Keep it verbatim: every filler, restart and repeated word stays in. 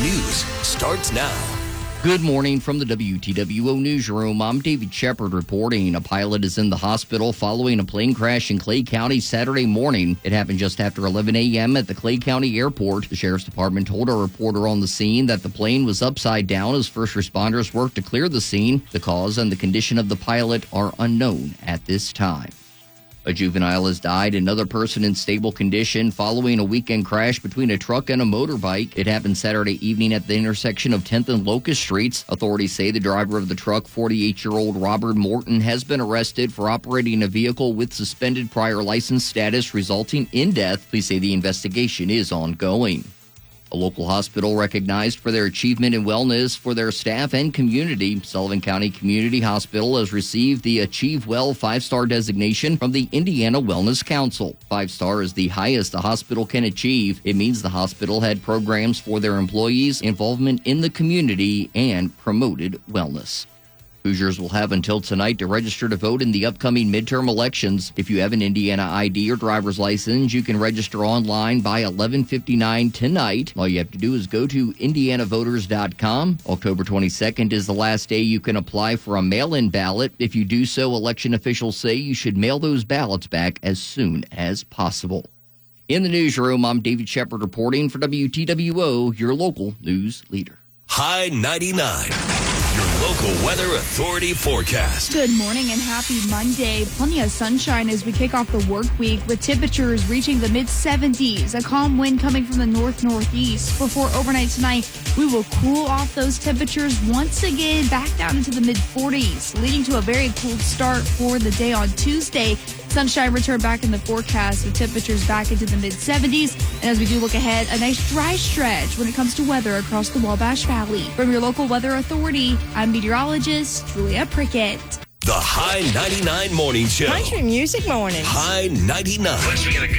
News starts now. Good morning from the W T W O Newsroom. I'm David Shepard reporting. A pilot is in the hospital following a plane crash in Clay County Saturday morning. It happened just after eleven a.m. at the Clay County Airport. The Sheriff's Department told a reporter on the scene that the plane was upside down as first responders worked to clear the scene. The cause and the condition of the pilot are unknown at this time. A juvenile has died, another person in stable condition following a weekend crash between a truck and a motorbike. It happened Saturday evening at the intersection of tenth and Locust Streets. Authorities say the driver of the truck, forty-eight-year-old Robert Morton, has been arrested for operating a vehicle with suspended prior license status resulting in death. Police say the investigation is ongoing. A local hospital recognized for their achievement in wellness for their staff and community. Sullivan County Community Hospital has received the Achieve Well five-star designation from the Indiana Wellness Council. Five-star is the highest the hospital can achieve. It means the hospital had programs for their employees, involvement in the community, and promoted wellness. Hoosiers will have until tonight to register to vote in the upcoming midterm elections. If you have an Indiana I D or driver's license, you can register online by eleven fifty-nine tonight. All you have to do is go to indiana voters dot com. October twenty-second is the last day you can apply for a mail-in ballot. If you do so, election officials say you should mail those ballots back as soon as possible. In the newsroom, I'm David Shepard reporting for W T W O, your local news leader. High ninety-nine. Your local weather authority forecast. Good morning and happy Monday. Plenty of sunshine as we kick off the work week with temperatures reaching the mid seventies. A calm wind coming from the north-northeast. Before overnight tonight, we will cool off those temperatures once again back down into the mid forties, leading to a very cool start for the day on Tuesday. Sunshine returned back in the forecast with temperatures back into the mid seventies. And as we do look ahead, a nice dry stretch when it comes to weather across the Wabash Valley. From your local weather authority, I'm meteorologist Julia Prickett. The High ninety-nine Morning Show. Country Music Mornings. High ninety-nine. Let's get a good